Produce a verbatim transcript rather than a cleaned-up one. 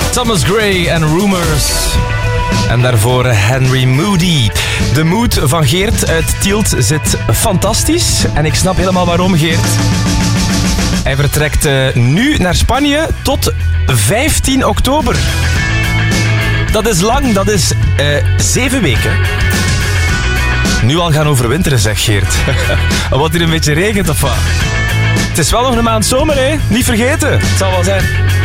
Thomas Gray en Rumors. En daarvoor Henry Moody. De mood van Geert uit Tielt zit fantastisch. En ik snap helemaal waarom, Geert. Hij vertrekt uh, nu naar Spanje tot vijftien oktober. Dat is lang, dat is uh, zeven weken. Nu al gaan overwinteren, zeg Geert. Wat hier een beetje regent of wat? Het is wel nog een maand zomer, hè? Niet vergeten. Het zal wel zijn.